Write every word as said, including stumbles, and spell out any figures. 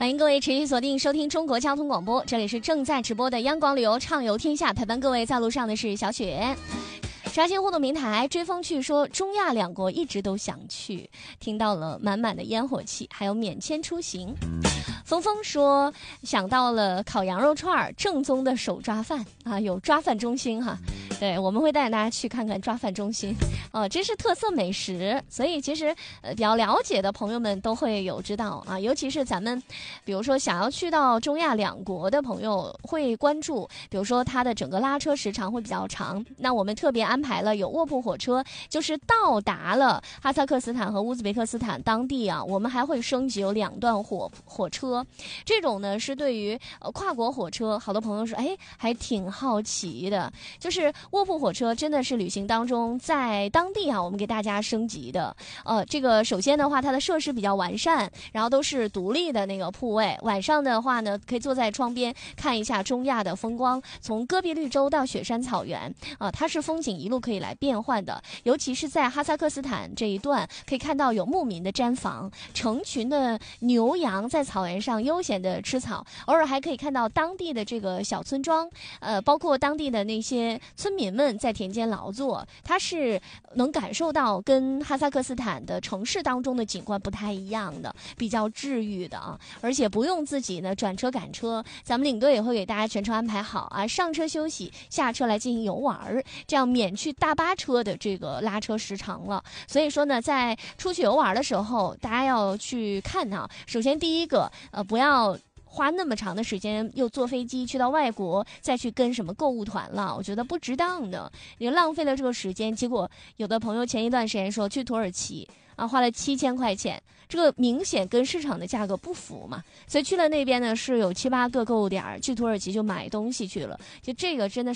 欢迎各位持续锁定收听中国交通广播，这里是正在直播的央广旅游畅游天下，陪伴各位在路上的是小雪。刷新互动平台追风去说，中亚两国一直都想去，听到了满满的烟火气，还有免签出行。峰峰说想到了烤羊肉串，正宗的手抓饭啊，有抓饭中心哈。对，我们会带大家去看看抓饭中心，哦，这是特色美食，所以其实呃比较了解的朋友们都会有知道啊，尤其是咱们，比如说想要去到中亚两国的朋友会关注，比如说它的整个拉车时长会比较长，那我们特别安排了有卧铺火车，就是到达了哈萨克斯坦和乌兹别克斯坦当地啊，我们还会升级有两段火火车，这种呢是对于呃跨国火车，好多朋友说，哎，还挺好奇的，就是卧铺火车真的是旅行当中在当地啊，我们给大家升级的。呃，这个首先的话，它的设施比较完善，然后都是独立的那个铺位。晚上的话呢，可以坐在窗边看一下中亚的风光，从戈壁绿洲到雪山草原啊、呃，它是风景一路可以来变换的。尤其是在哈萨克斯坦这一段，可以看到有牧民的毡房，成群的牛羊在草原上悠闲的吃草，偶尔还可以看到当地的这个小村庄，呃，包括当地的那些村民民们在田间劳作，它是能感受到跟哈萨克斯坦的城市当中的景观不太一样的，比较治愈的啊，而且不用自己呢转车赶车，咱们领队也会给大家全程安排好啊，上车休息，下车来进行游玩，这样免去大巴车的这个拉车时长了。所以说呢，在出去游玩的时候，大家要去看啊，首先第一个，呃，不要花那么长的时间又坐飞机去到外国，再去跟什么购物团了，我觉得不值当的，也浪费了这个时间。结果有的朋友前一段时间说去土耳其啊，花了七千块钱，这个明显跟市场的价格不符嘛，所以去了那边呢是有七八个购物点，去土耳其就买东西去了，就这个真的是